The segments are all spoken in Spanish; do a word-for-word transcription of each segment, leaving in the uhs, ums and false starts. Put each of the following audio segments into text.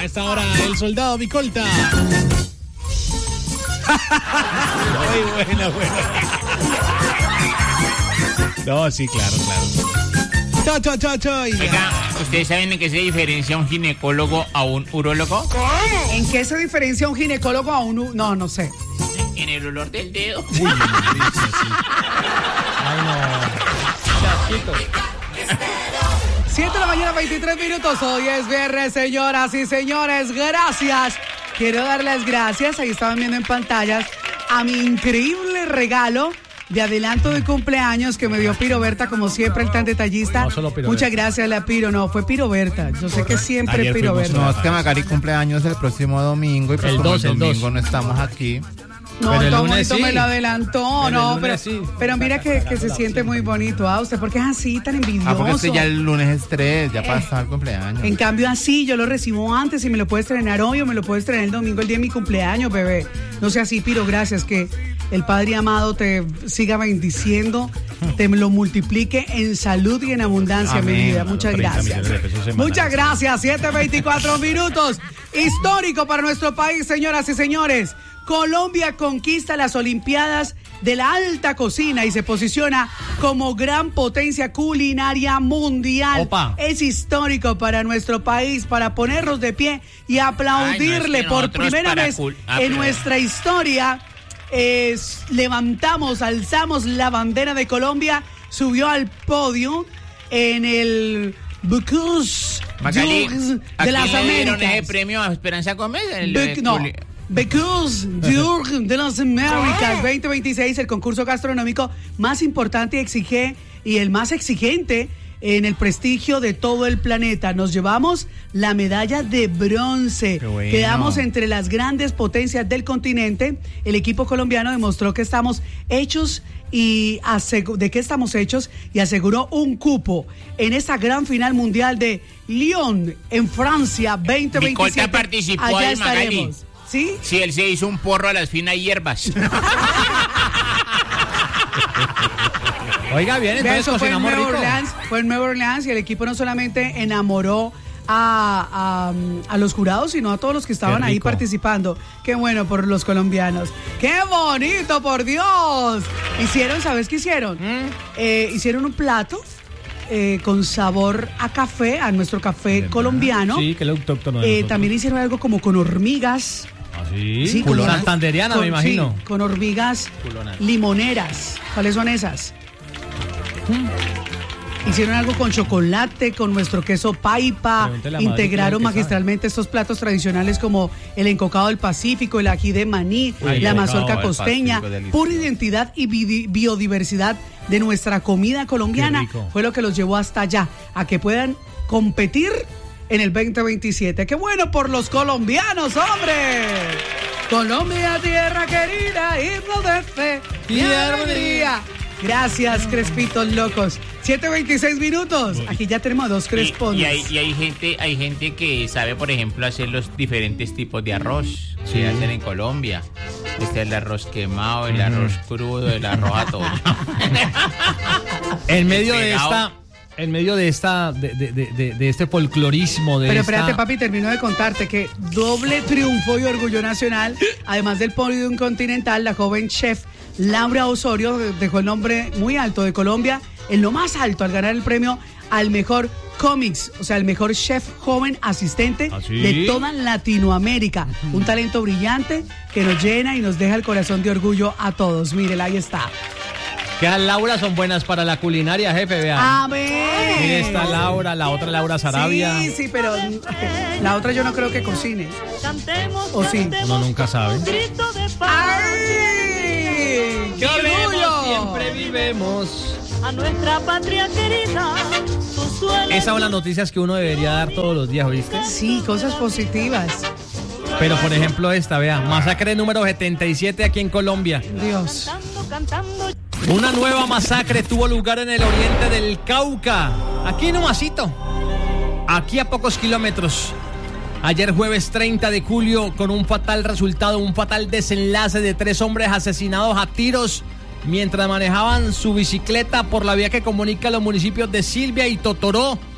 A esta hora, el soldado Micolta. Muy buena, buena. No, sí, claro, claro. Cho, cho, cho, cho. Y Oiga, ¿ustedes saben en qué se diferencia un ginecólogo a un urólogo? ¿Cómo? ¿En qué se diferencia un ginecólogo a un... u- No, no sé. En el olor del dedo. Uy, no, sí. Ay, no. Chachito. siete de la mañana, veintitrés minutos. Hoy es viernes, señoras y señores. Gracias. Quiero dar las gracias. Ahí estaban viendo en pantallas a mi increíble regalo de adelanto de cumpleaños que me dio Piro Berta, como siempre, el tan detallista. No, solo Piro Muchas Berta. gracias, la Piro. No, fue Piro Berta. Yo sé que siempre Ayer Piro fuimos Berta. No, es que Macari cumpleaños el próximo domingo y pues El como dos, el el domingo dos. no estamos aquí. No, Pero el todo lunes bonito sí. me lo adelantó, Pero el no, lunes pero, sí. pero mira que, que se siente muy bonito, ¿ah? Usted, porque es así, tan envidioso. Ah, porque este ya el lunes es tres, ya pasó el cumpleaños. En cambio, así, yo lo recibo antes y me lo puedes estrenar hoy o me lo puedes estrenar el domingo, el día de mi cumpleaños, bebé. No sea así, Piro, gracias, que el Padre amado te siga bendiciendo, te lo multiplique en salud y en abundancia, Amén. mi vida. Muchas treinta gracias. millones de pesos semanales. Muchas gracias, siete veinticuatro minutos. Histórico para nuestro país, señoras y señores. Colombia conquista las Olimpiadas de la alta cocina y se posiciona como gran potencia culinaria mundial. Opa. Es histórico para nuestro país, para ponernos de pie y aplaudirle. Ay, no, es que por nosotros primera para vez cul- ah, en pero- nuestra historia. Es- levantamos, alzamos la bandera de Colombia, subió al podio en el Bocuse Magali, d'Or ¿a de quién las le dieron Américas. ese premio a Esperanza Gómez? El, Bec- eh, no, culi- Bocuse d'Or de las Américas veinte veintiséis, el concurso gastronómico más importante y exige y el más exigente en el prestigio de todo el planeta. Nos llevamos la medalla de bronce. Qué bueno. Quedamos entre las grandes potencias del continente. El equipo colombiano demostró que estamos hechos y asegu- de qué estamos hechos y aseguró un cupo en esa gran final mundial de Lyon en Francia veinte veintisiete. Micolta participó Allá ahí, Magali. estaremos. ¿Sí? Sí, él se hizo un porro a las finas hierbas. Oiga, bien, Vea, entonces eso fue en cocinamos Nueva rico. Orleans, fue en Nueva Orleans y el equipo no solamente enamoró a, a, a los jurados, sino a todos los que estaban Qué ahí rico. participando. Qué bueno por los colombianos. ¡Qué bonito, por Dios! Hicieron, ¿sabes qué hicieron? Eh, hicieron un plato eh, con sabor a café, a nuestro café colombiano. Sí, que es el autóctono de Eh, nosotros. también hicieron algo como con hormigas. ¿Ah, sí? Sí, Culo- con- Santanderiana, con- me imagino. sí, con hormigas Culona. limoneras. ¿Cuáles son esas? Hicieron algo con chocolate, con nuestro queso paipa. Pregúntele a Madrid, Integraron que sabe. magistralmente estos platos tradicionales como el encocado del Pacífico, el ají de maní, Uy, la el mazorca encocado del costeña, Pacífico, delicioso. pura identidad y bi- biodiversidad de nuestra comida colombiana. Qué rico. Fue lo que los llevó hasta allá, a que puedan competir en el veinte veintisiete. ¡Qué bueno por los colombianos, hombre! Colombia, tierra querida, himno de fe y alegría. Gracias, Crespitos locos. siete veintiséis minutos. Aquí ya tenemos dos Y, Crespones. y hay, y hay gente hay gente que sabe, por ejemplo, hacer los diferentes tipos de arroz que hacen en Colombia. Este es el arroz quemado, el arroz crudo, el arroz atollado. En medio de Pegado. esta, en medio de esta, de, de, de, de- de este folclorismo, de Pero esta... espérate, papi, termino de contarte que doble triunfo y orgullo nacional, además del podium continental, la joven chef Laura Osorio dejó el nombre muy alto de Colombia, en lo más alto, al ganar el premio al mejor cómics, o sea, el mejor chef joven asistente ¿Ah, sí? de toda Latinoamérica. Un talento brillante que nos llena y nos deja el corazón de orgullo a todos. Mírela, ahí está. Que a Laura son buenas para la culinaria, jefe, vean. ¡Amén! Mire esta Laura, la otra Laura Sarabia. Sí, sí, pero la otra yo no creo que cocine. Cantemos, ¿O sí? cantemos Uno nunca sabe. un grito de paz ¡Ay! ¡Qué orgullo! siempre vivemos. a nuestra patria querida. Su suelo Esas son las noticias que uno debería dar todos los días, ¿oíste? Sí, cosas positivas. Pero por ejemplo esta, vea, masacre número setenta y siete aquí en Colombia. Dios. cantando, cantando. Una nueva masacre tuvo lugar en el oriente del Cauca. Aquí nomasito. Aquí a pocos kilómetros. Ayer jueves treinta de julio, con un fatal resultado, un fatal desenlace de tres hombres asesinados a tiros mientras manejaban su bicicleta por la vía que comunica los municipios de Silvia y Totoró,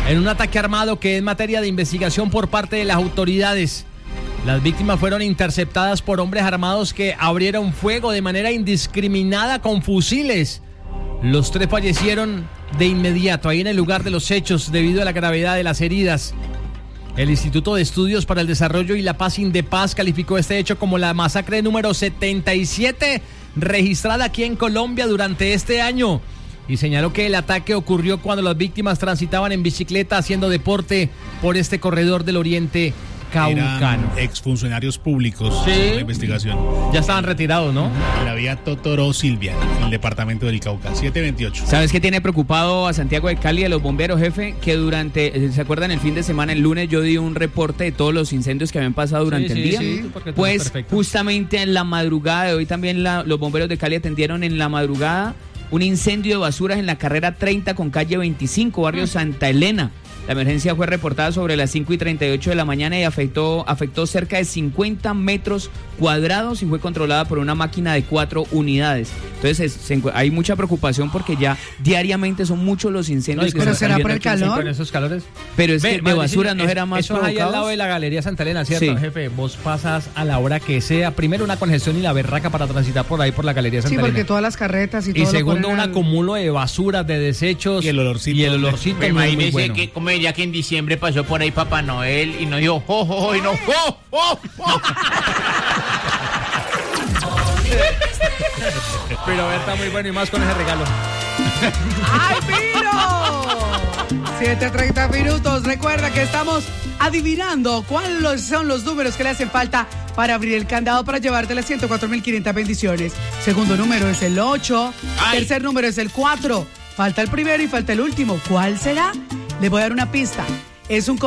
en un ataque armado que es materia de investigación por parte de las autoridades. Las víctimas fueron interceptadas por hombres armados que abrieron fuego de manera indiscriminada con fusiles. Los tres fallecieron de inmediato ahí en el lugar de los hechos debido a la gravedad de las heridas. El Instituto de Estudios para el Desarrollo y la Paz Indepaz calificó este hecho como la masacre número setenta y siete registrada aquí en Colombia durante este año y señaló que el ataque ocurrió cuando las víctimas transitaban en bicicleta haciendo deporte por este corredor del Oriente Caucano. Eran exfuncionarios públicos Sí. en la investigación. Ya estaban retirados, ¿no? En la vía Totoro Silvia, en el departamento del Cauca, siete veintiocho. ¿Sabes qué tiene preocupado a Santiago de Cali, a los bomberos, jefe? Que durante, ¿se acuerdan el fin de semana, el lunes, yo di un reporte de todos los incendios que habían pasado durante Sí, el sí, día? sí, porque tú eres Pues perfecto. justamente en la madrugada de hoy también la- los bomberos de Cali atendieron en la madrugada un incendio de basuras en la carrera treinta con calle veinticinco, barrio Santa Elena. La emergencia fue reportada sobre las cinco y treinta y ocho de la mañana y afectó, afectó cerca de cincuenta metros cuadrados y fue controlada por una máquina de cuatro unidades. Entonces es- se encu- hay mucha preocupación porque ya diariamente son muchos los incendios No, y que pero se será están por viendo el aquí en calor. Con esos calores. Pero es Ve, que de Mauricio, basura no es- era más eso es ahí al provocados. lado de la Galería Santa Elena, ¿cierto, Sí. jefe? Vos pasas a la hora que sea. Primero, una congestión y la berraca para transitar por ahí por la Galería Santa Sí, porque Elena. todas las carretas y todo Y lo segundo, ponen un al- acumulo de basuras, de desechos. Y el olorcito. Y el olorcito Pues no es muy imagínese bueno. que como ya que en diciembre pasó por ahí Papá Noel y no dijo jo, jo, jo, y no jo, jo, jo. Pero a ver, está muy bueno y más con ese regalo. ¡Ay, Pino! siete treinta minutos. Recuerda que estamos adivinando cuáles son los números que le hacen falta para abrir el candado para llevarte las ciento cuatro mil quinientas bendiciones. Segundo número es el ocho. Ay. Tercer número es el cuatro. Falta el primero y falta el último. ¿Cuál será? Le voy a dar una pista. Es un